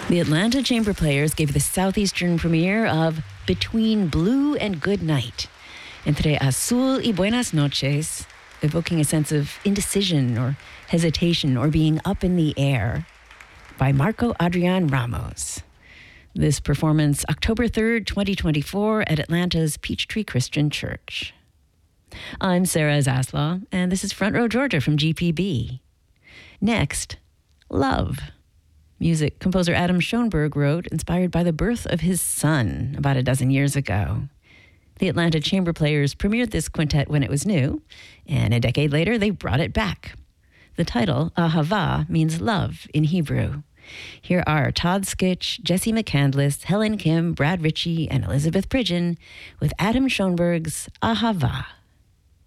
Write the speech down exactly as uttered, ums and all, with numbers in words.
The Atlanta Chamber Players gave the southeastern premiere of Between Blue and Good Night, Entre Azul y Buenas Noches, evoking a sense of indecision or hesitation or being up in the air, by Marco Adrian Ramos. This performance, October third, twenty twenty-four, at Atlanta's Peachtree Christian Church. I'm Sarah Zaslaw, and this is Front Row Georgia from G P B. Next, Love. Music composer Adam Schoenberg wrote, inspired by the birth of his son about a dozen years ago. The Atlanta Chamber Players premiered this quintet when it was new, and a decade later they brought it back. The title, Ahava, means love in Hebrew. Here are Todd Skitch, Jesse McCandless, Helen Kim, Brad Ritchie, and Elizabeth Pridgeon with Adam Schoenberg's Ahava.